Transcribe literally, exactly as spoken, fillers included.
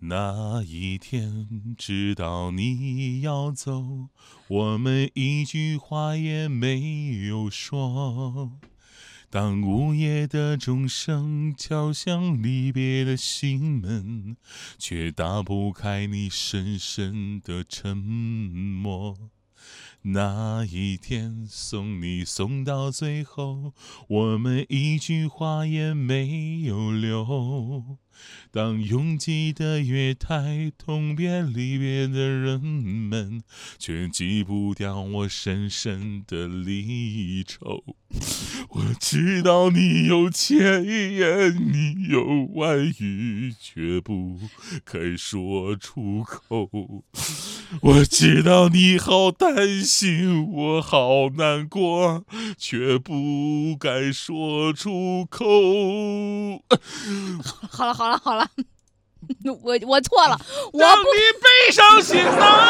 那一天知道你要走，我们一句话也没有说。当午夜的钟声敲响离别的心门，却打不开你深深的沉默。那一天送你送到最后，我们一句话也没有留。当拥挤的月台痛别离别的人们，却挤不掉我深深的离愁。我知道你有千言，你有万语，却不该说出口。我知道你好担心，我好难过，却不该说出口。 好了好了好了，我我错了，我让你背上行囊。